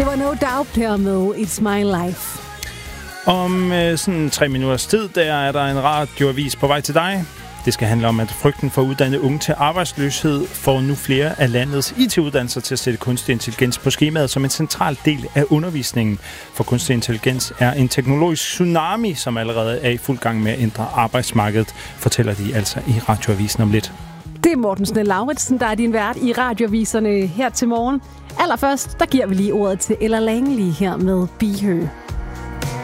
Det var No Doubt her med It's My Life. Om sådan 3 minutters tid, der er der en radioavis på vej til dig. Det skal handle om, at frygten for at uddanne unge til arbejdsløshed får nu flere af landets IT-uddannelser til at sætte kunstig intelligens på skemaet som en central del af undervisningen. For kunstig intelligens er en teknologisk tsunami, som allerede er i fuld gang med at ændre arbejdsmarkedet, fortæller de altså i radioavisen om lidt. Det er Morten Snell-Lauritsen, der er din vært i radioaviserne her til morgen. Allerførst, der giver vi lige ordet til Ella Langley her med Be Her.